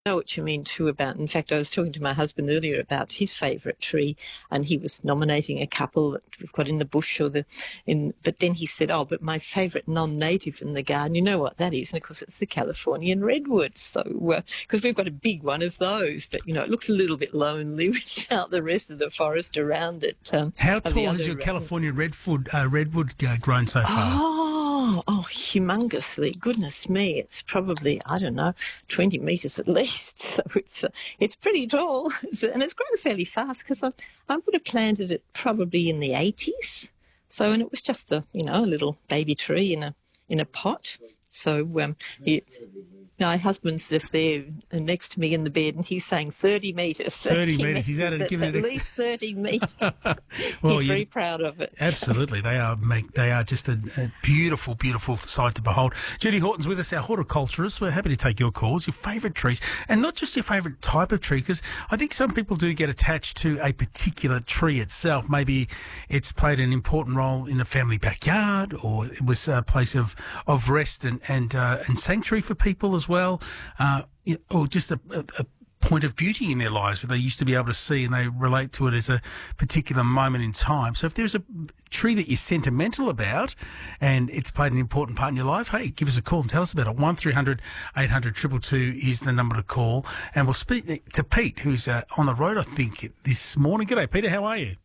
know what you mean too about. In fact, I was talking to my husband earlier about his favourite tree, and he was nominating a couple that we've got in the bush But then he said, "Oh, but my favourite non-native in the garden, you know what that is?" And of course, it's the Californian redwood. So, because we've got a big one of those, but it looks a little bit lonely without the rest of the forest around it. How tall has your California redwood grown so far? Humongously. Goodness me, it's probably, I don't know, 20 metres at least. So it's pretty tall, and it's grown fairly fast because I would have planted it probably in the 80s. So, and it was just a little baby tree in a pot. So my husband's just there next to me in the bed, and he's saying 30 metres. 30 metres. He's at least 30 metres. Well, he's very proud of it. Absolutely. They are just a beautiful, beautiful sight to behold. Judy Horton's with us, our horticulturist. We're happy to take your calls, your favourite trees, and not just your favourite type of tree, because I think some people do get attached to a particular tree itself. Maybe it's played an important role in the family backyard, or it was a place of rest and sanctuary for people as well, or just a point of beauty in their lives where they used to be able to see and they relate to it as a particular moment in time. So if there's a tree that you're sentimental about and it's played an important part in your life, hey, give us a call and tell us about it. 1300 800 222 is the number to call. And we'll speak to Pete, who's on the road, I think, this morning. G'day, Peter. How are you?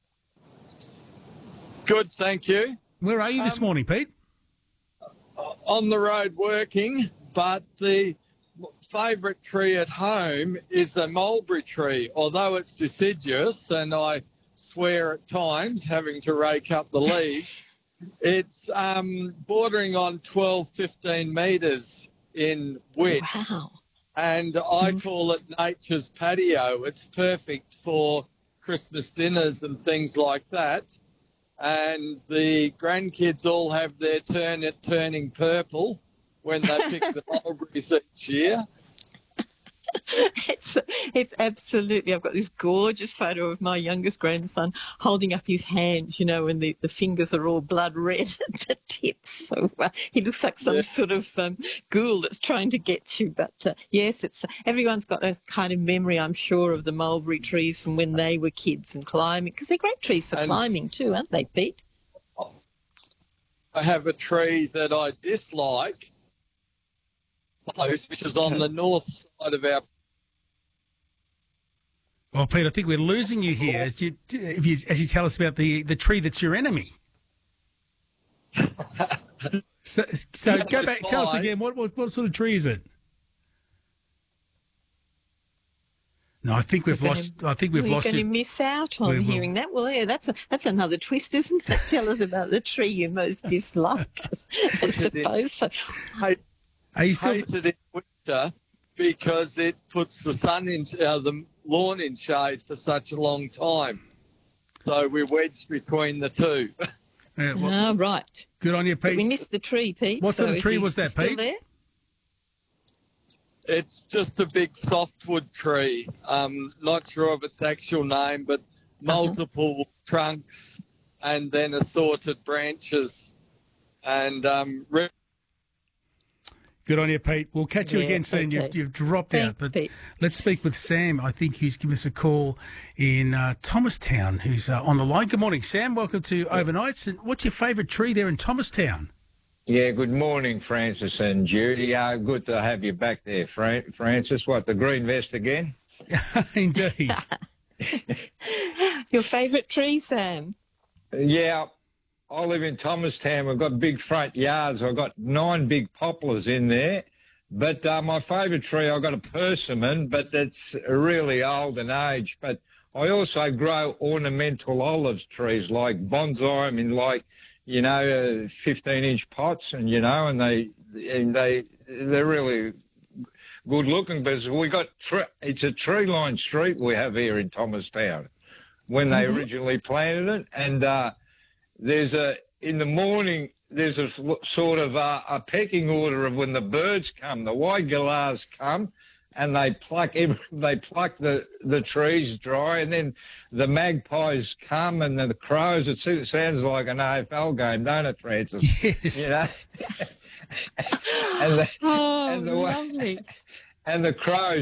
Good, thank you. Where are you this morning, Pete? On the road working, but the favourite tree at home is a mulberry tree, although it's deciduous and I swear at times having to rake up the leaves. It's bordering on 12, 15 metres in width. Wow. And I call it nature's patio. It's perfect for Christmas dinners and things like that. And the grandkids all have their turn at turning purple when they pick the mulberries each year. It's absolutely. I've got this gorgeous photo of my youngest grandson holding up his hands, and the fingers are all blood red at the tips. So he looks like some sort of ghoul that's trying to get you. But yes, everyone's got a kind of memory, I'm sure, of the mulberry trees from when they were kids and climbing, because they're great trees for climbing too, aren't they, Pete? I have a tree that I dislike, which is on the north side of our. Well, Pete, I think we're losing you here as you tell us about the tree that's your enemy. so go back, tell us again, what sort of tree is it? No, I think we've lost. I think we've lost. You're going to miss out on hearing that. Well, yeah, that's another twist, isn't it? Tell us about the tree you most dislike. I suppose so. I hate it in winter because it puts the sun in the lawn in shade for such a long time. So we're wedged between the two. Right. Good on you, Pete. But we missed the tree, Pete. What sort of tree was that, Pete? There? It's just a big softwood tree. Not sure of its actual name, but multiple trunks and then assorted branches. And good on you, Pete. We'll catch you again soon. Okay. You've dropped Thanks, out. But Pete. Let's speak with Sam, I think, who's given us a call in Thomastown, who's on the line. Good morning, Sam. Welcome to Overnights. And what's your favourite tree there in Thomastown? Yeah, good morning, Francis and Judy. Good to have you back there, Francis. What, the green vest again? Indeed. Your favourite tree, Sam? Yeah, I live in Thomastown. We've got big front yards. I've got 9 big poplars in there. But my favourite tree, I've got a persimmon, but it's really old and aged. But I also grow ornamental olives trees like bonsai. I mean, 15-inch pots, and they're really good looking. But we got it's a tree-lined street we have here in Thomastown when they originally planted it, and in the morning there's a sort of a pecking order of when the birds come, the white galahs come. And they pluck the trees dry, and then the magpies come, and then the crows. It sounds like an AFL game, don't it, Francis? Yes. Lovely. And the crows